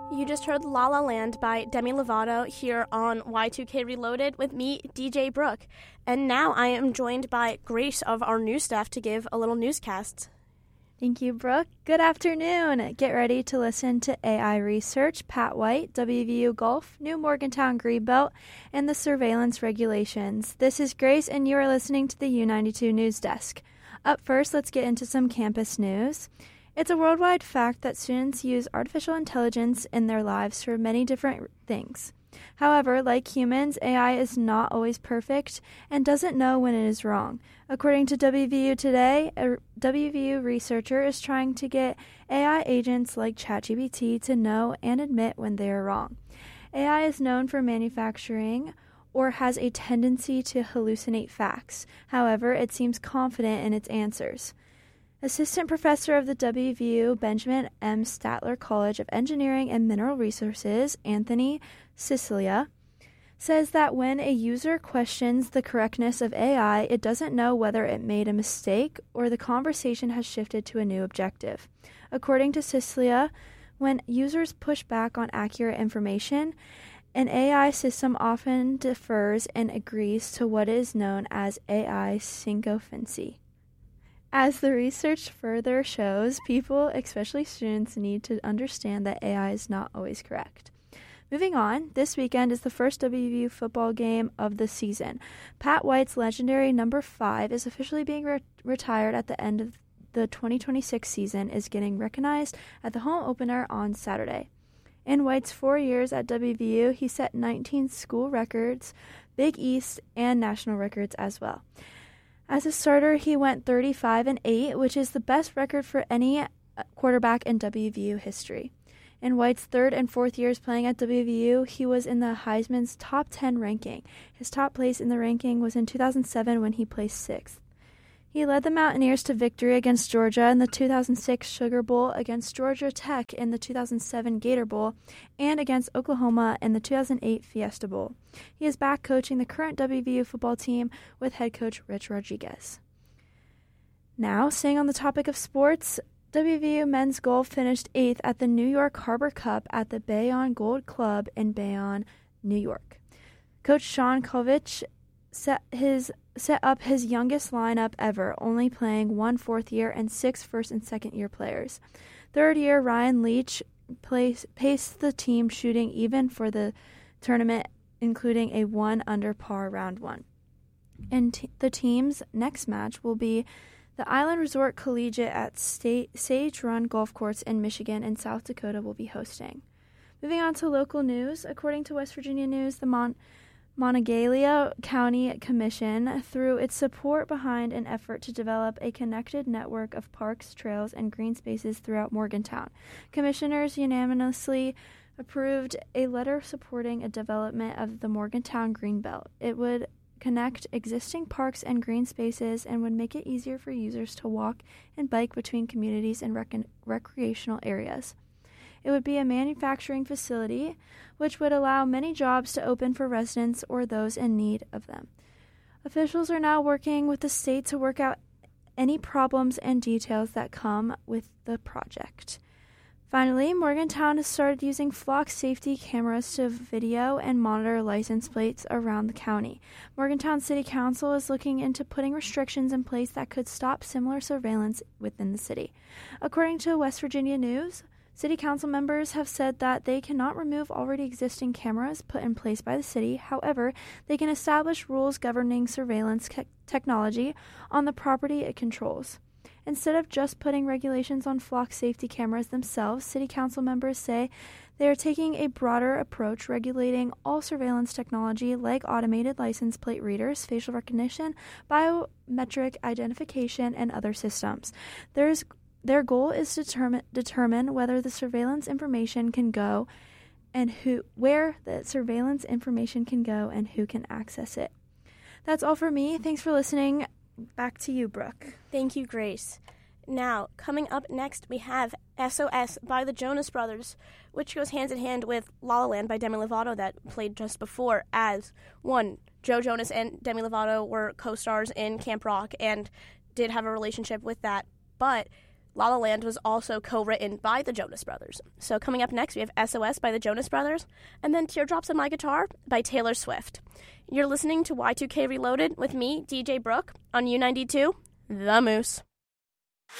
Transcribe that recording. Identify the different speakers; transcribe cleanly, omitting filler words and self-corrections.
Speaker 1: You just heard La La Land by Demi Lovato here on Y2K Reloaded with me, DJ Brooke. And now I am joined by Grace of our news staff to give a little newscast.
Speaker 2: Thank you, Brooke. Good afternoon. Get ready to listen to AI Research, Pat White, WVU Gulf, New Morgantown Greenbelt, and the surveillance regulations. This is Grace, and you are listening to the U92 News Desk. Up first, let's get into some campus news. It's a worldwide fact that students use artificial intelligence in their lives for many different things. However, like humans, AI is not always perfect and doesn't know when it is wrong. According to WVU Today, a WVU researcher is trying to get AI agents like ChatGPT to know and admit when they are wrong. AI is known for manufacturing or has a tendency to hallucinate facts. However, it seems confident in its answers. Assistant Professor of the WVU Benjamin M. Statler College of Engineering and Mineral Resources, Anthony Sicilia, says that when a user questions the correctness of AI, it doesn't know whether it made a mistake or the conversation has shifted to a new objective. According to Sicilia, when users push back on accurate information, an AI system often defers and agrees to what is known as AI sycophancy. As the research further shows, people, especially students, need to understand that AI is not always correct. Moving on, this weekend is the first WVU football game of the season. Pat White's legendary number 5 is officially being retired at the end of the 2026 season, is getting recognized at the home opener on Saturday. In White's 4 years at WVU, he set 19 school records, Big East, and national records as well. As a starter, he went 35-8, which is the best record for any quarterback in WVU history. In White's third and fourth years playing at WVU, he was in the Heisman's top 10 ranking. His top place in the ranking was in 2007 when he placed 6th. He led the Mountaineers to victory against Georgia in the 2006 Sugar Bowl, against Georgia Tech in the 2007 Gator Bowl, and against Oklahoma in the 2008 Fiesta Bowl. He is back coaching the current WVU football team with head coach Rich Rodriguez. Now, staying on the topic of sports, WVU men's golf finished 8th at the New York Harbor Cup at the Bayonne Gold Club in Bayonne, New York. Coach Sean Kovich set up his youngest lineup ever, only playing 1 fourth-year and 6 first- and second-year players. Third-year Ryan Leach paced the team, shooting even for the tournament, including a 1 under par round 1. And the team's next match will be the Island Resort Collegiate at Sage Run Golf Course in Michigan, and South Dakota will be hosting. Moving on to local news, according to West Virginia News, the Monongalia County Commission, through its support behind an effort to develop a connected network of parks, trails, and green spaces throughout Morgantown. Commissioners unanimously approved a letter supporting a development of the Morgantown Greenbelt. It would connect existing parks and green spaces and would make it easier for users to walk and bike between communities and recreational areas. It would be a manufacturing facility, which would allow many jobs to open for residents or those in need of them. Officials are now working with the state to work out any problems and details that come with the project. Finally, Morgantown has started using flock safety cameras to video and monitor license plates around the county. Morgantown City Council is looking into putting restrictions in place that could stop similar surveillance within the city. According to West Virginia News, City Council members have said that they cannot remove already existing cameras put in place by the city. However, they can establish rules governing surveillance technology on the property it controls. Instead of just putting regulations on flock safety cameras themselves, City Council members say they are taking a broader approach, regulating all surveillance technology like automated license plate readers, facial recognition, biometric identification, and other systems. Their goal is to determine whether the surveillance information can go and where the surveillance information can go and who can access it. That's all for me. Thanks for listening. Back to you, Brooke.
Speaker 1: Thank you, Grace. Now, coming up next, we have SOS by the Jonas Brothers, which goes hand in hand with La La Land by Demi Lovato that played just before, as one, Joe Jonas and Demi Lovato were co-stars in Camp Rock and did have a relationship with that, but La La Land was also co-written by the Jonas Brothers. So coming up next, we have SOS by the Jonas Brothers, and then Teardrops on My Guitar by Taylor Swift. You're listening to Y2K Reloaded with me, DJ Brooke, on U92, The Moose.